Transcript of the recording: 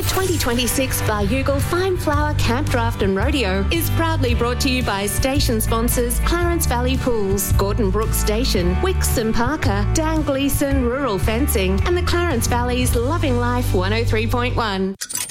The 2026 Barugal Fine Flower Camp Draft and Rodeo is proudly brought to you by station sponsors Clarence Valley Pools, Gordon Brook Station, Wicks and Parker, Dan Gleeson Rural Fencing, and the Clarence Valley's Loving Life 103.1.